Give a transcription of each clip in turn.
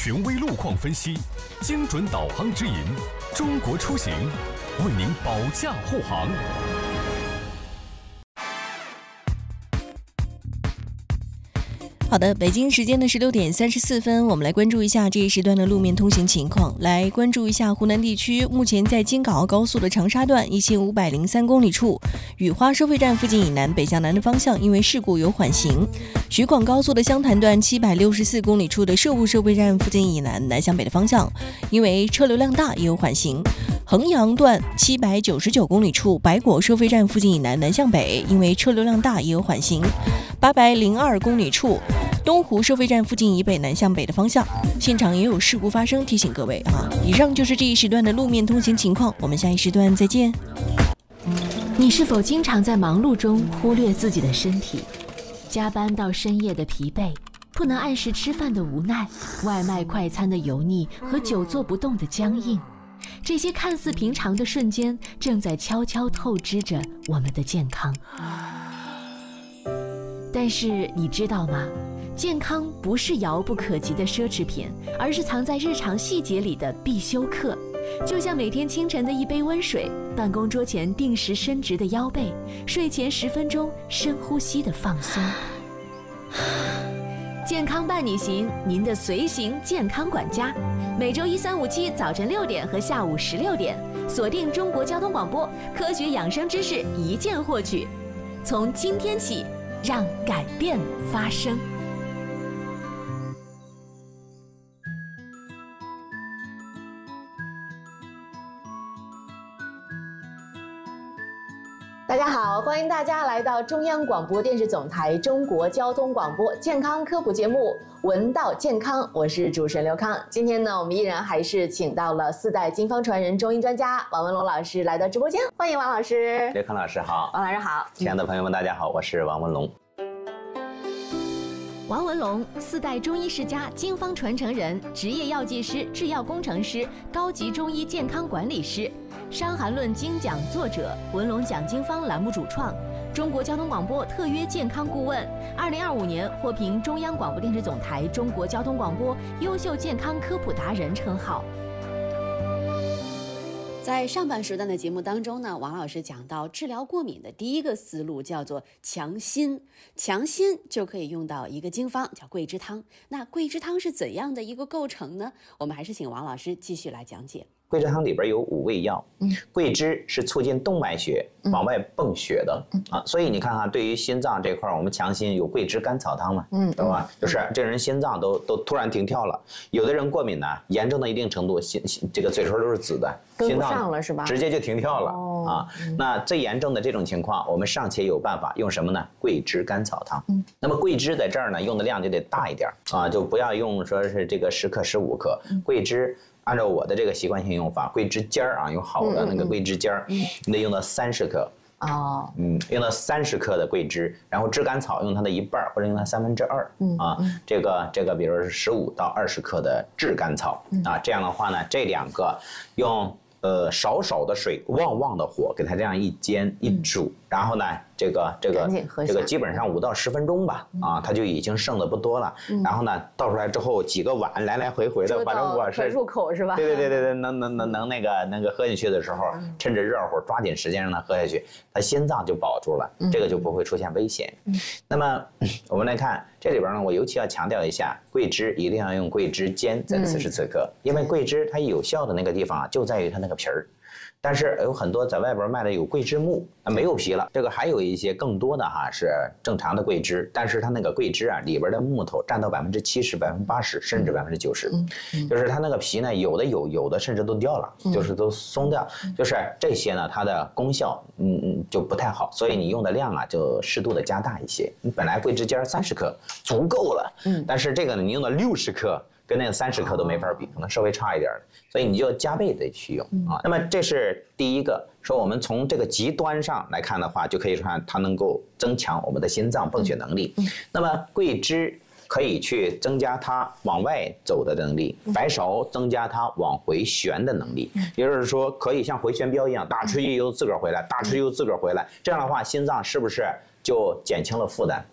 权威路况分析，精准导航指引，中国出行为您保驾护航。 好的，北京时间的16点34分，我们来关注一下这一时段的路面通行情况。来关注一下湖南地区，目前在京港澳高速的长沙段1503公里处，雨花收费站附近以南北向南的方向，因为事故有缓行。徐广高速的湘潭段764公里处的社务收费站附近以南南向北的方向，因为车流量大也有缓行。衡阳段799公里处白果收费站附近以南南向北，因为车流量大也有缓行。802公里处东湖收费站附近以北南向北的方向，现场也有事故发生，提醒各位啊。以上就是这一时段的路面通行情况，我们下一时段再见。 你是否经常在忙碌中忽略自己的身体？加班到深夜的疲惫，不能按时吃饭的无奈，外卖快餐的油腻和久坐不动的僵硬，这些看似平常的瞬间，正在悄悄透支着我们的健康。但是你知道吗？健康不是遥不可及的奢侈品，而是藏在日常细节里的必修课。就像每天清晨的一杯温水，办公桌前定时伸直的腰背，睡前10分钟深呼吸的放松。健康伴你行，您的随行健康管家，每周1、3、5、7早晨6点和下午16点，锁定中国交通广播，科学养生知识一键获取。从今天起，让改变发生。 大家好，欢迎大家来到中央广播电视总台中国交通广播健康科普节目《闻道健康》，我是主持人刘康。今天呢，我们依然还是请到了4代金方传人中医专家王文龙老师来到直播间，欢迎王老师。 刘康老师好， 王老师好， 亲爱的朋友们，大家好，我是王文龙。 王文龙，4代中医世家，经方传承人，职业药剂师、制药工程师，高级中医健康管理师，《伤寒论》精讲作者，文龙讲经方栏目主创，中国交通广播特约健康顾问，2025年获评中央广播电视总台中国交通广播优秀健康科普达人称号。 在上半时段的节目当中呢，王老师讲到治疗过敏的第一个思路叫做强心，强心就可以用到一个经方叫桂枝汤。那桂枝汤是怎样的一个构成呢？我们还是请王老师继续来讲解。 桂枝汤里边有5味药，桂枝是促进动脉血往外泵血的啊，所以你看看，对于心脏这块，我们强心有桂枝甘草汤嘛，懂吧？就是这人心脏都突然停跳了，有的人过敏呢，严重到一定程度，这个嘴唇都是紫的， 跟不上了是吧？ 直接就停跳了啊。那最严重的这种情况，我们尚且有办法，用什么呢？桂枝甘草汤。那么桂枝在这儿呢，用的量就得大一点啊，就不要用说是这个10克、15克，桂枝。按照我的这个习惯性用法，桂枝尖儿啊，用好的那个桂枝尖儿，你得用到30克。用到30克的桂枝，然后炙甘草用它的1半或者用它2/3啊。这个，比如说是15到20克的炙甘草啊。这样的话呢，这2个用少少的水，旺旺的火，给它这样一煎一煮，然后呢，这个基本上5到10分钟吧，啊，它就已经剩的不多了。然后呢，倒出来之后几个碗来来回回的，反正我是入口是吧？ 对，能那个喝进去的时候，趁着热乎抓紧时间让它喝下去，它心脏就保住了，这个就不会出现危险。那么我们来看这里边呢，我尤其要强调一下，桂枝一定要用桂枝煎在40次克，因为桂枝它有效的那个地方啊，就在于它那个皮儿。但是有很多在外边卖的有桂枝木，没有皮了。这个还有一些更多的是正常的桂枝，但是它那个桂枝啊里边的木头占到70%、80%甚至90%，就是它那个皮呢有的甚至都掉了，就是都松掉，就是这些呢它的功效就不太好，所以你用的量啊就适度的加大一些。你本来桂枝尖30克足够了，但是这个呢你用到60克。跟那个30克都没法比，可能稍微差一点，所以你就加倍的去用啊。那么这是第一个，说我们从这个极端上来看的话，就可以说它能够增强我们的心脏泵血能力。那么桂枝可以去增加它往外走的能力，白芍增加它往回旋的能力，也就是说可以像回旋镖一样，打出去又自个儿回来，打出去又自个儿回来，这样的话心脏是不是就减轻了负担？对。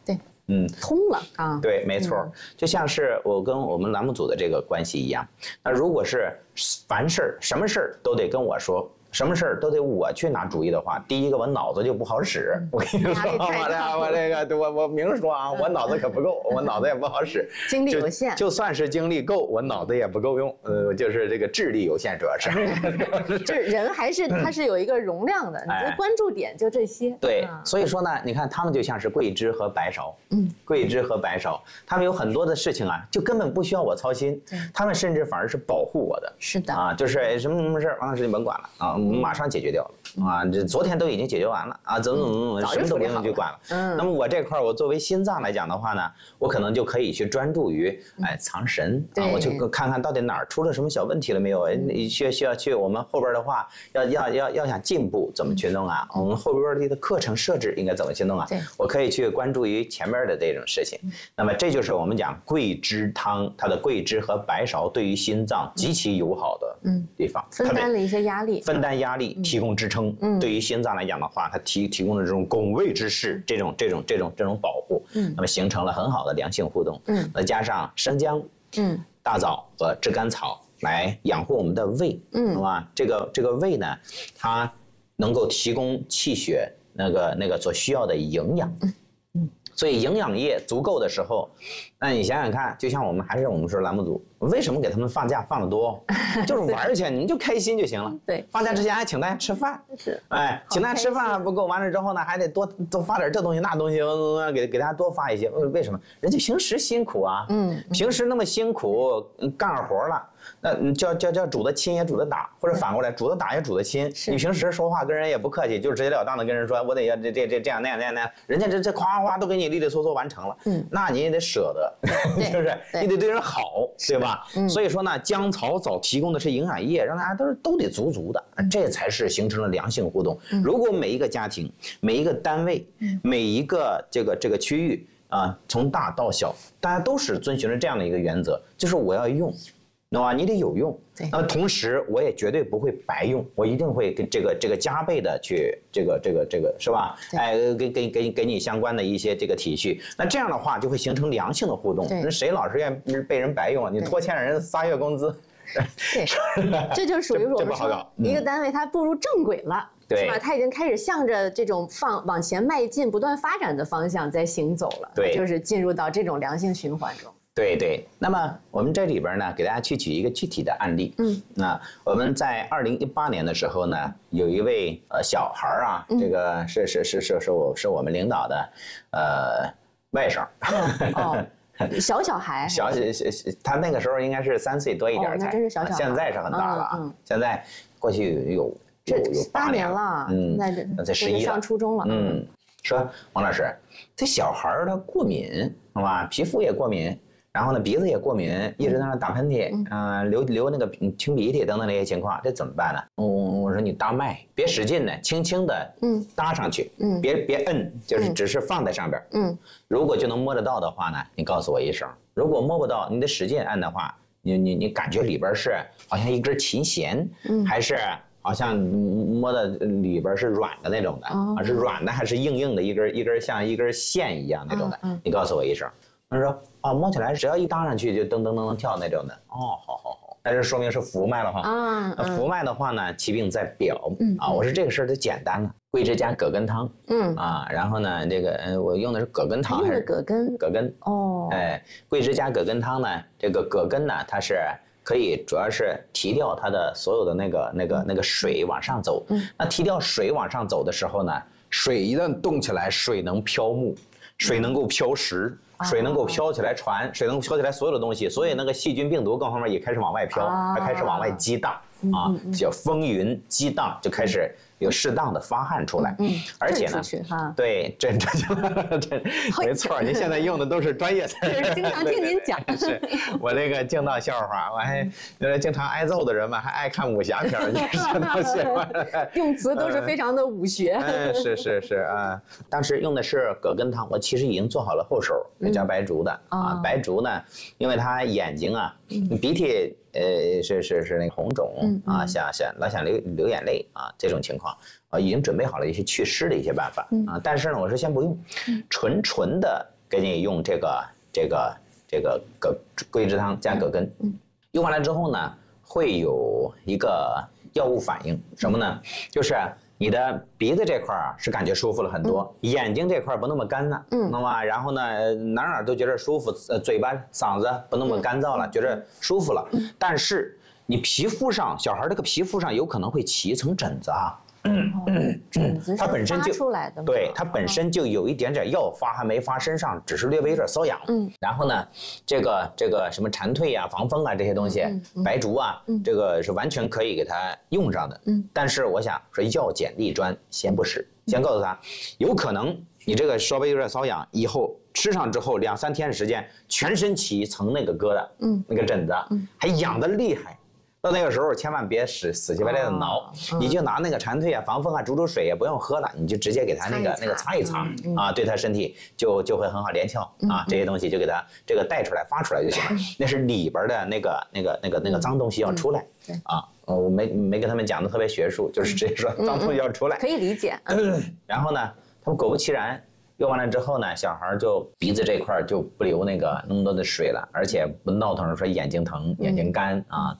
通了啊。 对，没错，就像是我跟我们栏目组的这个关系一样。那如果是凡事什么事儿都得跟我说，什么事儿都得我去拿主意的话，第一个我脑子就不好使。我跟你说，我明说啊，我脑子可不够，我脑子也不好使， 精力有限。 就算是精力够，我脑子也不够用。就是这个智力有限，主要是。 这人还是他是有一个容量的，你的关注点就这些。 对，所以说呢，你看他们就像是桂枝和白芍，桂枝和白芍，他们有很多的事情啊，就根本不需要我操心，他们甚至反而是保护我的。 是的啊，就是什么事儿，王老师你甭管了啊。我们马上解决掉了啊！这昨天都已经解决完了啊，怎么什么都不用去管了。那么我这块我作为心脏来讲的话呢，我可能就可以去专注于藏神啊，我去看看到底哪儿出了什么小问题了没有？需要去我们后边的话要想进步怎么去弄啊？我们后边的课程设置应该怎么去弄啊？我可以去关注于前边的这种事情。那么这就是我们讲桂枝汤，它的桂枝和白芍对于心脏极其友好的地方， 分担了一些压力。 分担压力，提供支撑。对于心脏来讲的话，它提供了这种拱卫之势，这种保护。那么形成了很好的良性互动。再加上生姜、大枣和炙甘草来养护我们的胃。是吧？这个胃呢，它能够提供气血那个所需要的营养。所以营养液足够的时候，那你想想看，就像我们说栏目组，为什么给他们放假放得多？就是玩去，你们就开心就行了。 对， 放假之前还请大家吃饭， 是， 请大家吃饭还不够，完了之后呢，还得多发点这东西那东西，给大家多发一些。为什么？人家平时辛苦啊，平时那么辛苦干活了。那叫煮的亲也煮的打，或者反过来煮的打也煮的亲。你平时说话跟人也不客气，就直截了当的跟人说，我得要这样那样，人家这夸夸都给你利利索索完成了。那你也得舍得，是不是？你得对人好，对吧？所以说呢，姜草枣提供的是营养液，让大家都得足的，这才是形成了良性互动。如果每一个家庭、每一个单位、每一个这个区域啊，从大到小，大家都是遵循着这样的一个原则，就是我要用。那么你得有用，那么同时我也绝对不会白用，我一定会跟这个加倍的去这个是吧？给你相关的一些这个体恤，那这样的话就会形成良性的互动。那谁老是愿意被人白用啊？你拖欠人3月工资， 对，这就属于我们说一个单位它步入正轨了。是吧？它已经开始向着这种往前迈进、不断发展的方向在行走了，就是进入到这种良性循环中。 对，那么我们这里边呢，给大家去举一个具体的案例。那我们在2018年的时候呢，有一位小孩啊，这个是我们领导的外甥。 小孩， 他那个时候应该是3岁多一点才， 那真是小孩， 现在是很大了啊。现在过去有8年了，那才11了， 上初中了。 说王老师，这小孩他过敏，好吧，皮肤也过敏。然后呢，鼻子也过敏，一直在那打喷嚏，流那个清鼻涕等等那些情况，这怎么办呢？我说你搭脉，别使劲呢，轻轻的搭上去，别摁，就是只是放在上边，如果就能摸得到的话呢，你告诉我一声；如果摸不到，你得使劲按的话，你感觉里边是好像一根琴弦，还是好像摸的里边是软的那种的，是软的还是硬的一根像一根线一样那种的，你告诉我一声。他说摸起来只要一搭上去就噔噔噔噔跳那种的。好，但是说明是浮脉了哈。浮脉的话呢，其病在表我说这个事儿就简单了，桂枝加葛根汤。然后呢，这个我用的是葛根汤还是葛根？桂枝加葛根汤呢，这个葛根呢，它是可以主要是提掉它的所有的那个水往上走。那提掉水往上走的时候呢，水一旦动起来，水能漂木，水能够漂石。水能够飘起来船，水能够飘起来所有的东西，所以那个细菌病毒各方面也开始往外飘，它开始往外激荡叫风云激荡，就开始有适当的发汗出来。而且呢，对，这没错，您现在用的都是专业词， 经常听您讲。 是我这个净道笑话，我还经常挨揍的人嘛，还爱看武侠片， 用词都是非常的武学。 是啊，当时用的是葛根汤，我其实已经做好了后手，加白术的白术呢，因为他眼睛啊，鼻涕是那个红肿老想流眼泪这种情况已经准备好了一些祛湿的一些办法但是呢，我说先不用，纯的给你用这个桂枝汤加葛根，用完了之后呢，会有一个药物反应，什么呢？就是你的鼻子这块啊是感觉舒服了很多，眼睛这块不那么干了，那么然后呢哪都觉得舒服，嘴巴嗓子不那么干燥了，觉得舒服了。但是你皮肤上，小孩这个皮肤上有可能会起一层疹子啊。 疹子它本身就发出来的吗？ 对，它本身就有一点点药发还没发，身上只是略微有点瘙痒。然后呢，这个什么蝉蜕啊、防风啊这些东西，白术啊，这个是完全可以给它用上的。但是我想说，药碱利专先不使，先告诉他，有可能你这个稍微有点瘙痒，以后吃上之后2、3天的时间，全身起一层那个疙瘩，那个疹子，还痒得厉害。到那个时候，千万别死乞白赖的挠，你就拿那个蝉蜕啊、防风啊、煮水也不用喝了，你就直接给他那个擦一擦啊，对他身体就会很好，连翘啊，这些东西就给他这个带出来、发出来就行了。那是里边的那个脏东西要出来啊。我没跟他们讲的特别学术，就是直接说脏东西要出来， 可以理解。 然后呢，他们果不其然。用完了之后呢，小孩就鼻子这块就不流那么多的水了，而且不闹腾说眼睛疼、眼睛干啊。